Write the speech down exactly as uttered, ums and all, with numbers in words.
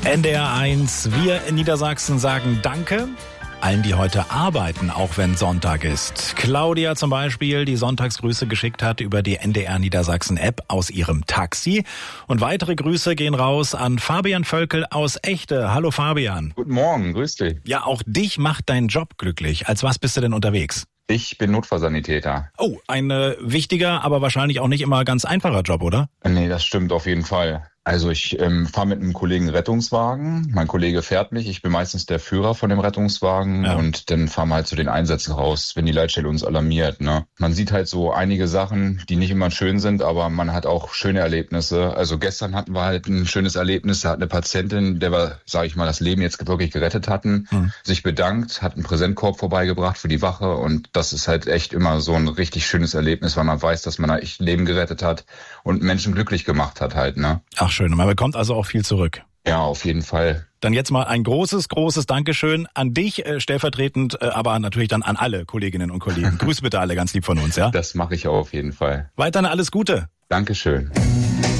N D R eins, wir in Niedersachsen sagen Danke allen, die heute arbeiten, auch wenn Sonntag ist. Claudia zum Beispiel, die Sonntagsgrüße geschickt hat über die N D R Niedersachsen App aus ihrem Taxi. Und weitere Grüße gehen raus an Fabian Völkel aus Echte. Hallo Fabian. Guten Morgen, grüß dich. Ja, auch dich macht dein Job glücklich. Als was bist du denn unterwegs? Ich bin Notfallsanitäter. Oh, ein äh, wichtiger, aber wahrscheinlich auch nicht immer ganz einfacher Job, oder? Nee, das stimmt auf jeden Fall. Also ich ähm, fahre mit einem Kollegen Rettungswagen. Mein Kollege fährt mich. Ich bin meistens der Führer von dem Rettungswagen ja. Und dann fahren wir halt zu den Einsätzen raus, wenn die Leitstelle uns alarmiert. Ne? Man sieht halt so einige Sachen, die nicht immer schön sind, aber man hat auch schöne Erlebnisse. Also gestern hatten wir halt ein schönes Erlebnis. Da hat eine Patientin, der wir, sage ich mal, das Leben jetzt wirklich gerettet hatten, hm. sich bedankt, hat einen Präsentkorb vorbeigebracht für die Wache. Und das ist halt echt immer so ein richtig schönes Erlebnis, weil man weiß, dass man da echt Leben gerettet hat und Menschen glücklich gemacht hat halt. Ne? Ach schön, man bekommt also auch viel zurück. Ja, auf jeden Fall. Dann jetzt mal ein großes, großes Dankeschön an dich, äh, stellvertretend, äh, aber natürlich dann an alle Kolleginnen und Kollegen. Grüß bitte alle ganz lieb von uns, ja? Das mache ich auch auf jeden Fall. Weiterhin alles Gute. Dankeschön.